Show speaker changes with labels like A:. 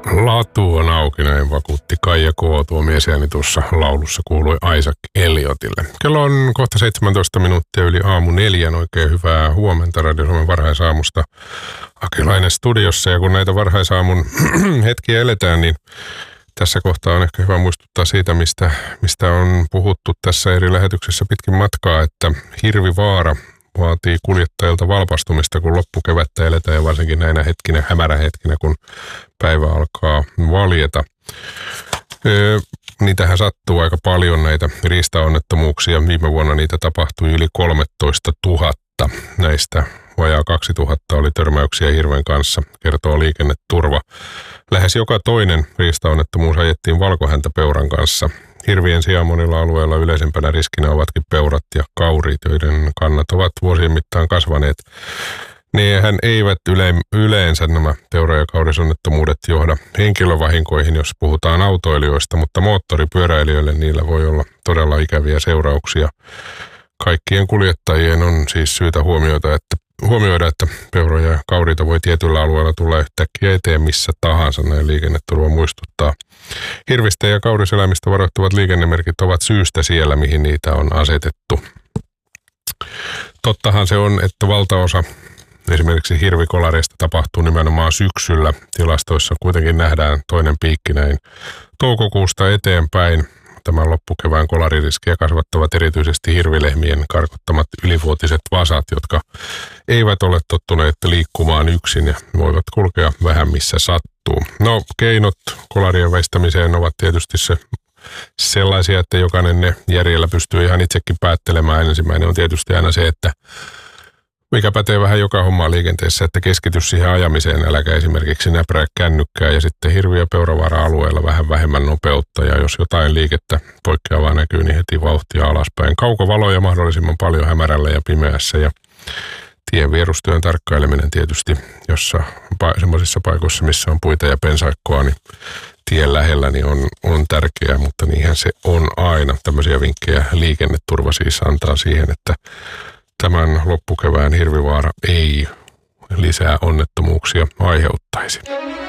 A: Latu on auki, näin vakuutti Kaija K. Tuo miesääni tuossa laulussa kuului Isaac Elliottille. Kello on kohta 17 minuuttia yli aamu 4. Oikein hyvää huomenta Radio Suomen varhaisaamusta. Akelainen studiossa, ja kun näitä varhaisaamun hetkiä eletään, niin tässä kohtaa on ehkä hyvä muistuttaa siitä, mistä on puhuttu tässä eri lähetyksessä pitkin matkaa, että hirvivaara vaatii kuljettajilta valpastumista, kun loppukevättä eletään, ja varsinkin näinä hetkinä, hämärähetkinä, kun päivä alkaa valjeta. Niitähän sattuu aika paljon, näitä riistaonnettomuuksia. Viime vuonna niitä tapahtui yli 13 000. Näistä vajaa 2000 oli törmäyksiä hirven kanssa, kertoo Liikenneturva. Lähes joka toinen riistaonnettomuus ajettiin valkohäntäpeuran kanssa. Hirvien sijaan monilla alueilla yleisempänä riskinä ovatkin peurat ja kaurit, joiden kannat ovat vuosien mittaan kasvaneet. Nehän eivät yleensä nämä peura- ja kaurisonnettomuudet johda henkilövahinkoihin, jos puhutaan autoilijoista, mutta moottoripyöräilijöille niillä voi olla todella ikäviä seurauksia. Kaikkien kuljettajien on siis syytä huomioida, että peuroja ja kauriita voi tietyllä alueella tulla yhtäkkiä eteen missä tahansa, näin Liikenneturva muistuttaa. Hirvistä ja kauriseläimistä varoittavat liikennemerkit ovat syystä siellä, mihin niitä on asetettu. Tottahan se on, että valtaosa esimerkiksi hirvikolareista tapahtuu nimenomaan syksyllä. Tilastoissa kuitenkin nähdään toinen piikki näin toukokuusta eteenpäin. Tämän loppukevään kolaririskiä kasvattavat erityisesti hirvilehmien karkottamat ylivuotiset vasat, jotka eivät ole tottuneet liikkumaan yksin ja voivat kulkea vähän missä sattuu. No, keinot kolarien väistämiseen ovat tietysti sellaisia, että jokainen ne järjellä pystyy ihan itsekin päättelemään. Ensimmäinen on tietysti aina se, että mikä pätee vähän joka hommaa liikenteessä, että keskity siihen ajamiseen, äläkä esimerkiksi näprää kännykkää, ja sitten hirvi- ja peuravaara-alueella vähän vähemmän nopeutta, ja jos jotain liikettä poikkeavaa näkyy, niin heti vauhtia alaspäin. Kaukovaloja mahdollisimman paljon hämärällä ja pimeässä, ja tien vierustyön tarkkaileminen tietysti, semmoisissa paikoissa, missä on puita ja pensaikkoa, niin tien lähellä niin on tärkeää, mutta niinhän se on aina. Tämmöisiä vinkkejä Liikenneturva siis antaa siihen, että tämän loppukevään hirvivaara ei lisää onnettomuuksia aiheuttaisi.